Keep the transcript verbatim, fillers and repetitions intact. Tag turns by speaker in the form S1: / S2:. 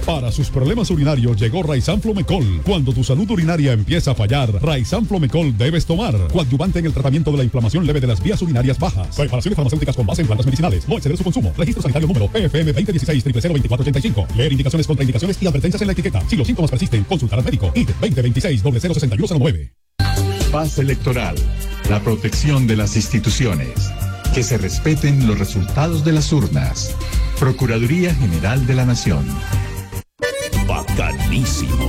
S1: Para sus problemas urinarios llegó Raizan Flomecol. Cuando tu salud urinaria empieza a fallar, Raizan Flomecol debes tomar. Coadyuvante en el tratamiento de la inflamación leve de las vías urinarias bajas. Preparaciones farmacéuticas con base en plantas medicinales. No exceder su consumo. Registro sanitario número P F M veinte dieciséis cero cero veinticuatro ochenta y cinco. Leer indicaciones, contraindicaciones y advertencias en la etiqueta. Si los síntomas persisten, consultar al médico. I D veinte veintiséis cero cero sesenta y uno cero nueve.
S2: Paz electoral. La protección de las instituciones. Que se respeten los resultados de las urnas. Procuraduría General de la Nación.
S3: Bacanísimo.